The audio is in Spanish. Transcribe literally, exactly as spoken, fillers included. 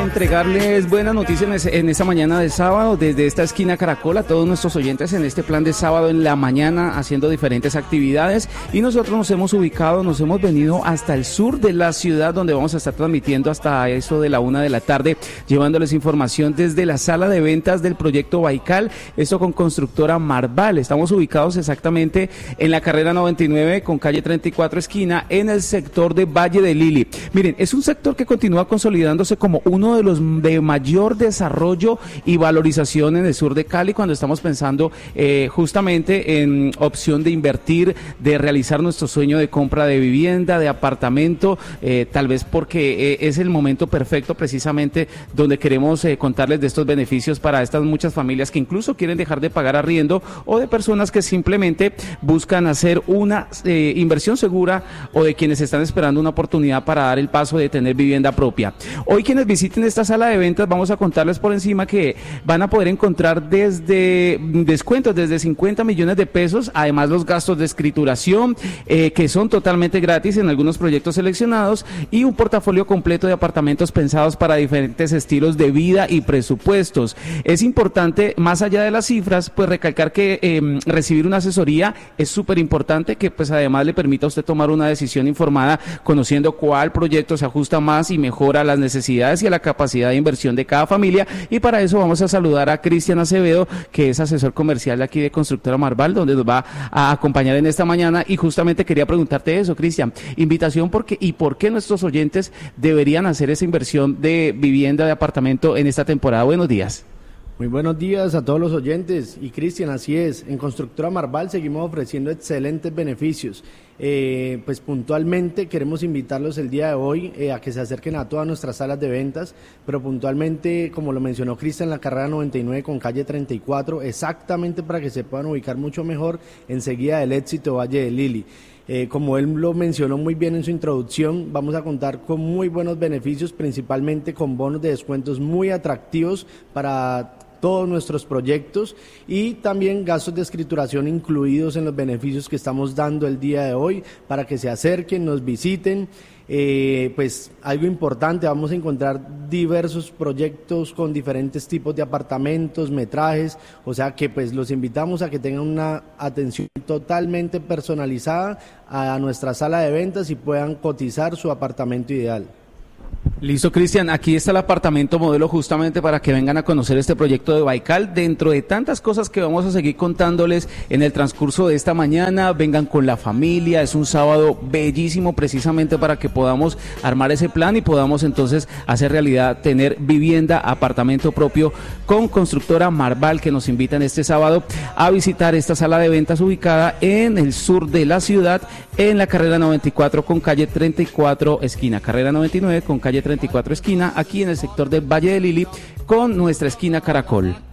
entregarles buenas noticias en esta mañana de sábado desde esta esquina Caracol a todos nuestros oyentes en este plan de sábado en la mañana haciendo diferentes actividades, y nosotros nos hemos ubicado, nos hemos venido hasta el sur de la ciudad donde vamos a estar transmitiendo hasta eso de la una de la tarde, llevándoles información desde la sala de ventas del proyecto Baikal, esto con constructora Marval. Estamos ubicados exactamente en la carrera noventa y nueve con calle treinta y cuatro esquina en el sector de Valle de Lili. Miren, es un sector que continúa consolidándose como uno de los de mayor desarrollo y valorización en el sur de Cali cuando estamos pensando eh, justamente en opción de invertir, de realizar nuestro sueño de compra de vivienda, de apartamento, eh, tal vez porque eh, es el momento perfecto precisamente donde queremos eh, contarles de estos beneficios para estas muchas familias que incluso quieren dejar de pagar arriendo o de personas que simplemente buscan hacer una eh, inversión segura o de quienes están esperando una oportunidad para dar el paso de tener vivienda propia. Hoy quienes visiten esta sala de ventas vamos a contarles por encima que van a poder encontrar desde descuentos desde cincuenta millones de pesos, además los gastos de escrituración eh, que son totalmente gratis en algunos proyectos seleccionados y un portafolio completo de apartamentos pensados para diferentes estilos de vida y presupuestos. Es importante, más allá de las cifras, pues recalcar que eh, recibir una asesoría es súper importante, que pues además le permita a usted tomar una decisión informada conociendo cuál proyecto se ajusta más y mejora a las necesidades y a la capacidad de inversión de cada familia, y para eso vamos a saludar a Cristian Acevedo, que es asesor comercial de aquí de Constructora Marval, donde nos va a acompañar en esta mañana, y justamente quería preguntarte eso, Cristian, invitación porque y por qué nuestros oyentes deberían hacer esa inversión de vivienda, de apartamento en esta temporada. Buenos días. Muy buenos días a todos los oyentes, y Cristian, así es, en Constructora Marval seguimos ofreciendo excelentes beneficios. Eh, pues puntualmente queremos invitarlos el día de hoy eh, a que se acerquen a todas nuestras salas de ventas, pero puntualmente, como lo mencionó Cristian, en la carrera noventa y nueve con calle treinta y cuatro, exactamente para que se puedan ubicar mucho mejor enseguida del Éxito Valle de Lili. Eh, como él lo mencionó muy bien en su introducción, vamos a contar con muy buenos beneficios, principalmente con bonos de descuentos muy atractivos para todos nuestros proyectos, y también gastos de escrituración incluidos en los beneficios que estamos dando el día de hoy para que se acerquen, nos visiten. Eh, pues algo importante, vamos a encontrar diversos proyectos con diferentes tipos de apartamentos, metrajes, o sea que pues los invitamos a que tengan una atención totalmente personalizada a nuestra sala de ventas y puedan cotizar su apartamento ideal. Listo, Cristian, aquí está el apartamento modelo justamente para que vengan a conocer este proyecto de Baikal, dentro de tantas cosas que vamos a seguir contándoles en el transcurso de esta mañana. Vengan con la familia, es un sábado bellísimo precisamente para que podamos armar ese plan y podamos entonces hacer realidad, tener vivienda, apartamento propio con Constructora Marval, que nos invitan este sábado a visitar esta sala de ventas ubicada en el sur de la ciudad, en la carrera noventa y cuatro con calle treinta y cuatro esquina, carrera noventa y nueve con calle treinta y cuatro esquina, aquí en el sector del Valle de Lili con nuestra esquina Caracol.